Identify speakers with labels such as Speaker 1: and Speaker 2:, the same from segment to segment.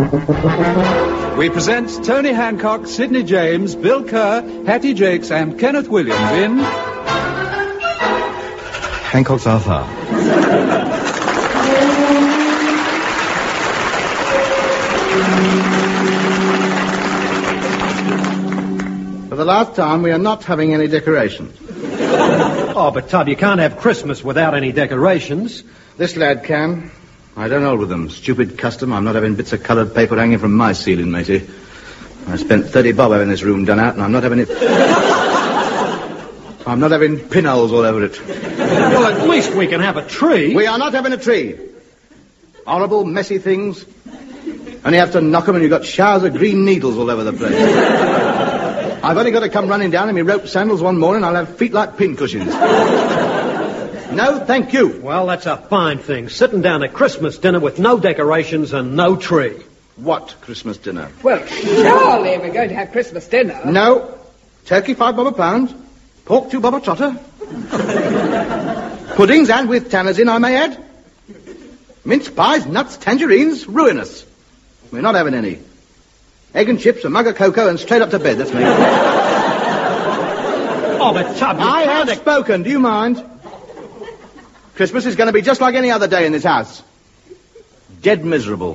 Speaker 1: We present Tony Hancock, Sidney James, Bill Kerr, Hattie Jakes, and Kenneth Williams in
Speaker 2: Hancock's Arthur.
Speaker 3: For the last time, we are not having any decorations.
Speaker 4: Oh, but Tub, you can't have Christmas without any decorations.
Speaker 3: This lad can. I don't hold with them. Stupid custom. I'm not having bits of coloured paper hanging from my ceiling, matey. I spent 30 bob having this room done out, and I'm not having it... I'm not having pinholes all over it.
Speaker 4: Well, at least we can have a tree.
Speaker 3: We are not having a tree. Horrible, messy things. Only have to knock them and you've got showers of green needles all over the place. I've only got to come running down in my rope sandals one morning, I'll have feet like pincushions. No, thank you.
Speaker 4: Well, that's a fine thing. Sitting down at Christmas dinner with no decorations and no tree.
Speaker 3: What Christmas dinner?
Speaker 5: Well, surely we're going to have Christmas dinner.
Speaker 3: No. Turkey, 5 bob a pound. Pork, 2 bob a trotter. Puddings, and with tanners in, I may add. Mince pies, nuts, tangerines, ruinous. We're not having any. Egg and chips, a mug of cocoa, and straight up to bed, that's me.
Speaker 4: Oh, but Tub,
Speaker 3: I have spoken, do you mind? Christmas is going to be just like any other day in this house. Dead miserable.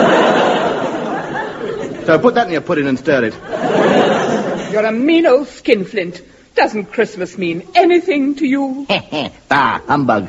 Speaker 3: So put that in your pudding and stir it.
Speaker 5: You're a mean old skinflint. Doesn't Christmas mean anything to you?
Speaker 3: Bah, humbug.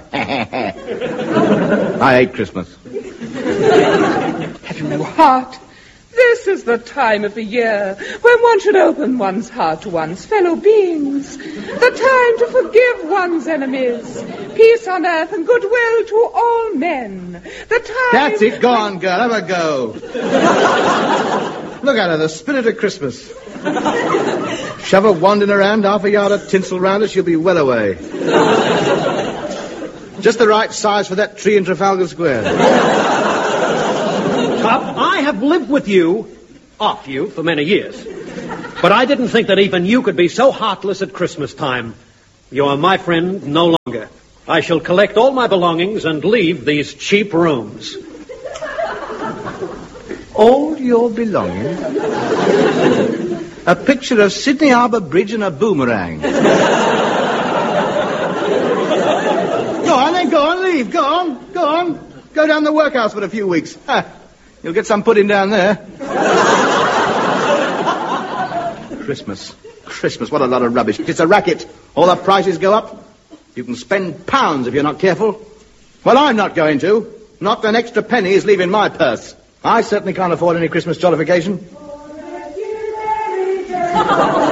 Speaker 3: I hate Christmas.
Speaker 5: Have you no heart? This is the time of the year when one should open one's heart to one's fellow beings. The time to forgive one's enemies. Peace on earth and goodwill to all men. The time...
Speaker 3: That's it. Go on, girl. Have a go. Look at her, the spirit of Christmas. Shove her wanding around, half a yard of tinsel round her, she'll be well away. Just the right size for that tree in Trafalgar Square.
Speaker 4: Tub, I have lived with you, off you, for many years. But I didn't think that even you could be so heartless at Christmas time. You are my friend no longer. I shall collect all my belongings and leave these cheap rooms.
Speaker 3: All your belongings? A picture of Sydney Harbour Bridge and a boomerang. Go on, then, go on, leave, go on. Go down the workhouse for a few weeks. You'll get some pudding down there. Christmas, what a lot of rubbish. It's a racket. All the prices go up. You can spend pounds if you're not careful. Well, I'm not going to. Not an extra penny is leaving my purse. I certainly can't afford any Christmas jollification.